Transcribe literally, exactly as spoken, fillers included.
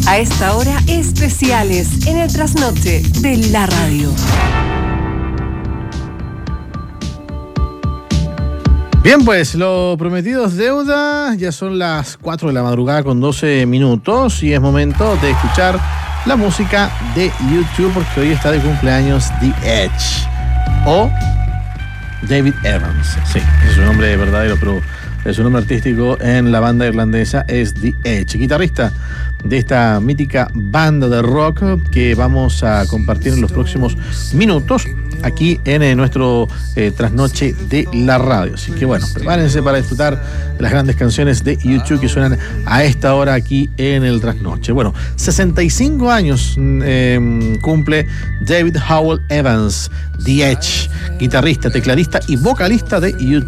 A esta hora, especiales en el trasnoche de la radio. Bien, pues lo prometido es deuda. Ya son las cuatro de la madrugada con doce minutos y es momento de escuchar la música de YouTube porque hoy está de cumpleaños The Edge o David Evans. Sí, es su nombre verdadero, pero su nombre artístico en la banda irlandesa es The Edge, guitarrista de esta mítica banda de rock que vamos a compartir en los próximos minutos aquí en eh, nuestro eh, trasnoche de la radio. Así que bueno, prepárense para disfrutar de las grandes canciones de YouTube que suenan a esta hora aquí en el trasnoche. Bueno, sesenta y cinco años eh, cumple David Howell Evans, The Edge, guitarrista, tecladista y vocalista de YouTube.